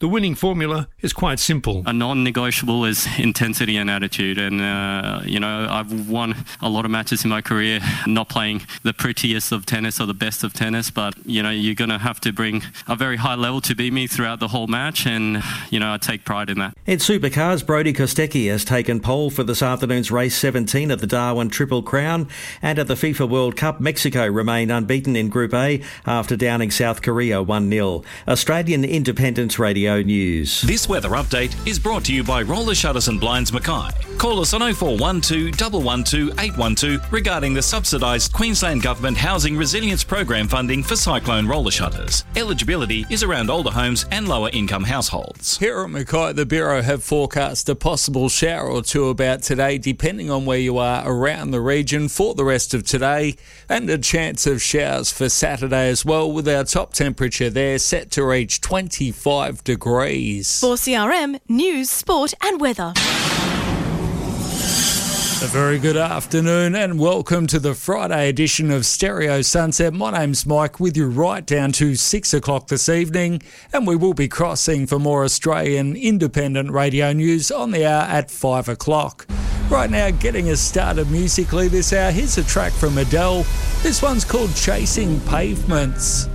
The winning formula is quite simple. A non-negotiable is intensity and attitude. And, I've won a lot of matches in my career, not playing the prettiest of tennis or the best of tennis, but, you're going to have to bring a very high level to beat me throughout the whole match. And, I take pride in that. In supercars, Brodie Kostecki has taken pole for this afternoon's race 17 at the Darwin Triple Crown. And at the FIFA World Cup, Mexico remained unbeaten in Group A after downing South Korea 1-0. Australian Independence Radio News. This weather update is brought to you by Roller Shutters and Blinds Mackay. Call us on 0412 112 812 regarding the subsidised Queensland Government Housing Resilience Program funding for cyclone roller shutters. Eligibility is around older homes and lower income households. Here at Mackay, the Bureau have forecast a possible shower or two about today, depending on where you are around the region for the rest of today, and a chance of showers for Saturday as well, with our top temperature there set to reach 25 degrees. For CRM, news, sport and weather. A very good afternoon and welcome to the Friday edition of Stereo Sunset. My name's Mike, with you right down to 6 o'clock this evening, and we will be crossing for more Australian independent radio news on the hour at 5 o'clock. Right now, getting us started musically this hour, here's a track from Adele. This one's called Chasing Pavements.